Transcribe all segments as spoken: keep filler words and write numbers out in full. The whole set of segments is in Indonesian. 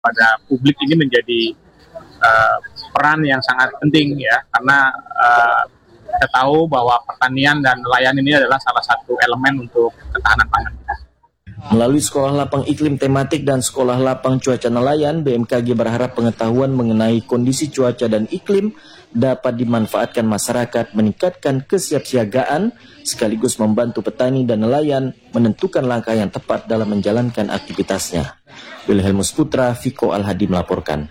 pada publik ini menjadi uh, peran yang sangat penting ya, karena uh, kita tahu bahwa pertanian dan nelayan ini adalah salah satu elemen untuk ketahanan pangan. Melalui sekolah lapang iklim tematik dan sekolah lapang cuaca nelayan, B M K G berharap pengetahuan mengenai kondisi cuaca dan iklim dapat dimanfaatkan masyarakat, meningkatkan kesiapsiagaan, sekaligus membantu petani dan nelayan menentukan langkah yang tepat dalam menjalankan aktivitasnya. Wilhelmus Putra, Viko Al-Hadi melaporkan.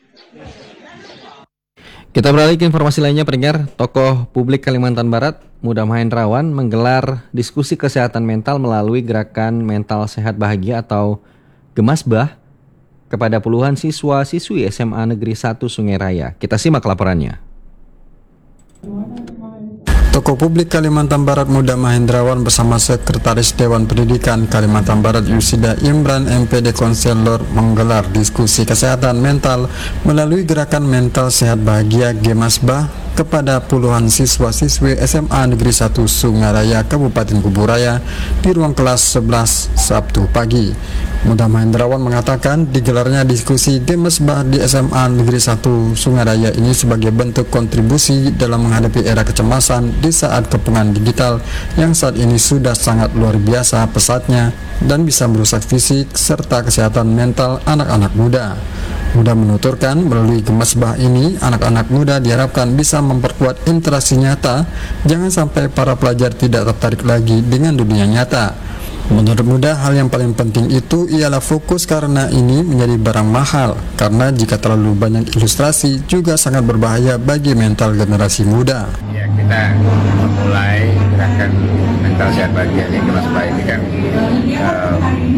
Kita beralih ke informasi lainnya, pendengar. Tokoh publik Kalimantan Barat, Muda Mahendrawan, menggelar diskusi kesehatan mental melalui gerakan Mental Sehat Bahagia atau Gemasbah kepada puluhan siswa-siswi S M A Negeri satu Sungai Raya. Kita simak laporannya. Tokoh publik Kalimantan Barat Muda Mahendrawan bersama Sekretaris Dewan Pendidikan Kalimantan Barat Yusida Imran M P D Konselor menggelar diskusi kesehatan mental melalui gerakan Mental Sehat Bahagia Gemasbah kepada puluhan siswa-siswi S M A Negeri satu Sungai Raya Kabupaten Kuburaya di ruang kelas sebelas Sabtu pagi. Muda Mahendrawan mengatakan digelarnya diskusi Gemasbah di S M A Negeri satu Sungai Raya ini sebagai bentuk kontribusi dalam menghadapi era kecemasan di saat kepungan digital yang saat ini sudah sangat luar biasa pesatnya dan bisa merusak fisik serta kesehatan mental anak-anak muda. Muda menuturkan melalui Gemasbah ini anak-anak muda diharapkan bisa memperkuat interaksi nyata, jangan sampai para pelajar tidak tertarik lagi dengan dunia nyata. Menurut Muda, hal yang paling penting itu ialah fokus karena ini menjadi barang mahal, karena jika terlalu banyak ilustrasi juga sangat berbahaya bagi mental generasi muda. Ya, kita memulai gerakan Mental Sehat Bahagia di Gemasbah ini kan uh,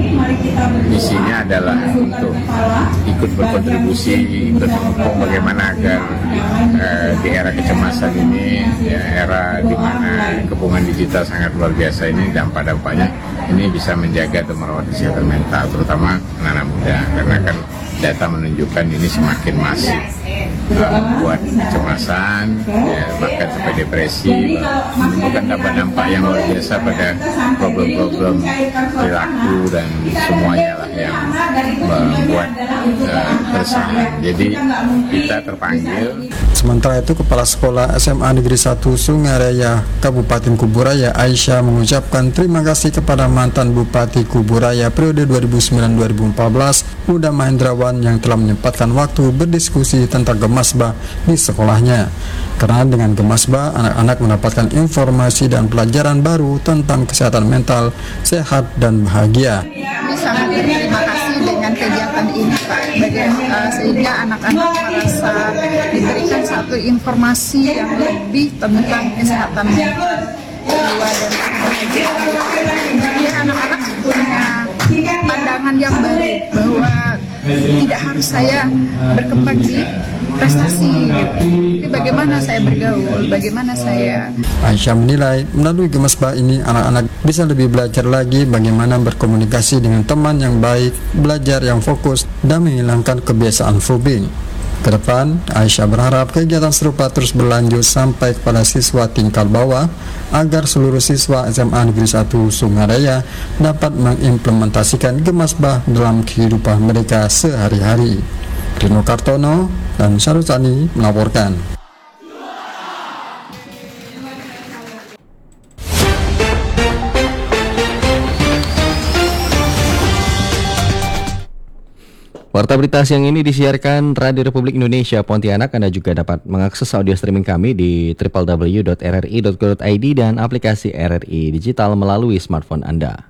misinya adalah untuk ikut berkontribusi, ikut mendukung bagaimana agar uh, di era kecemasan ini, ya, era di mana kepungan digital sangat luar biasa ini, dampak-dampaknya ini bisa menjaga atau merawat kesehatan mental, terutama anak-anak muda, karena kan data menunjukkan ini semakin masif membuat uh, kecemasan, ya, bahkan sampai depresi, menimbulkan dampak-dampak yang luar biasa pada problem-problem perilaku dan semuanya lah yang membuat uh, keresahan. Jadi kita terpanggil. Sementara itu Kepala Sekolah S M A Negeri satu Sungai Raya Kabupaten Kuburaya Aisyah mengucapkan terima kasih kepada mantan Bupati Kuburaya periode dua ribu sembilan sampai dua ribu empat belas Muda Mahendrawan yang telah menyempatkan waktu berdiskusi tentang Gemasbah di sekolahnya. Karena dengan Gemasbah anak-anak mendapatkan informasi dan pelajaran baru tentang kesehatan mental, sehat dan bahagia. Kami sangat berterima kasih dengan kegiatan ini, Pak, bagaimana uh, sehingga anak-anak merasa diberikan satu informasi yang lebih tentang kesehatan mental jiwa dan bahagia. Jadi anak-anak punya pandangan yang baru bahwa tidak harus saya berkembang di prestasi, tapi bagaimana saya bergaul, bagaimana saya. Aisyah menilai melalui Gemasbah ini anak-anak bisa lebih belajar lagi bagaimana berkomunikasi dengan teman yang baik, belajar yang fokus, dan menghilangkan kebiasaan fobing. Kedepan, Aisyah berharap kegiatan serupa terus berlanjut sampai kepada siswa tingkat bawah agar seluruh siswa S M A Negeri satu Sungai Raya dapat mengimplementasikan Gemasbah dalam kehidupan mereka sehari-hari. Rino Kartono dan Syarusani melaporkan. Warta berita siang ini disiarkan Radio Republik Indonesia Pontianak. Anda juga dapat mengakses audio streaming kami di w w w dot r r i dot co dot i d dan aplikasi R R I Digital melalui smartphone Anda.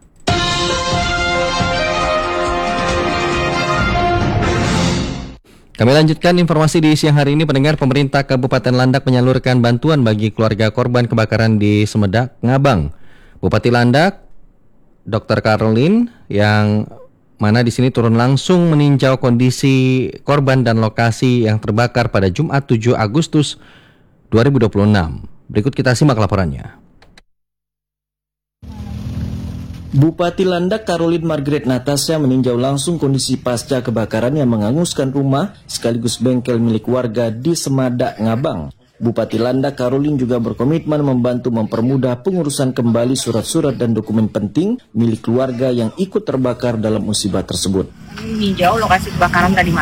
Kami lanjutkan informasi di siang hari ini, pendengar. Pemerintah Kabupaten Landak menyalurkan bantuan bagi keluarga korban kebakaran di Semedak, Ngabang. Bupati Landak, Dokter Caroline, yang mana di sini turun langsung meninjau kondisi korban dan lokasi yang terbakar pada Jumat tujuh Agustus dua ribu dua puluh enam. Berikut kita simak laporannya. Bupati Landak Caroline Margaret Natasha meninjau langsung kondisi pasca kebakaran yang menghanguskan rumah sekaligus bengkel milik warga di Semedak, Ngabang. Bupati Landak Karolin juga berkomitmen membantu mempermudah pengurusan kembali surat-surat dan dokumen penting milik keluarga yang ikut terbakar dalam musibah tersebut. Meninjau lokasi kebakaran tadi